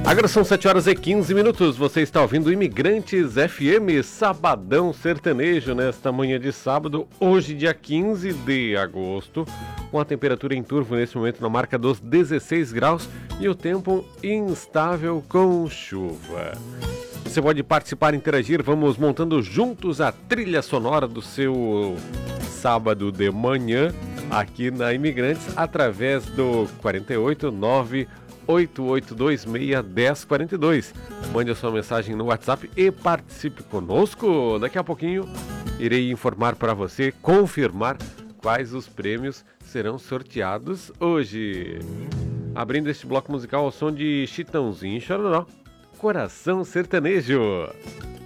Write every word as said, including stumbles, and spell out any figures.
Agora são sete horas e quinze minutos, você está ouvindo Imigrantes F M, Sabadão Sertanejo, nesta manhã de sábado, hoje dia quinze de agosto, com a temperatura em turvo nesse momento na marca dos dezesseis graus e o tempo instável com chuva. Você pode participar, interagir, vamos montando juntos a trilha sonora do seu sábado de manhã aqui na Imigrantes, através do quarenta e oito, nove oito oito dois seis, um zero quatro dois. Mande a sua mensagem no WhatsApp e participe conosco. Daqui a pouquinho irei informar para você, confirmar quais os prêmios serão sorteados hoje. Abrindo este bloco musical ao som de Chitãozinho e Chororó, Coração Sertanejo.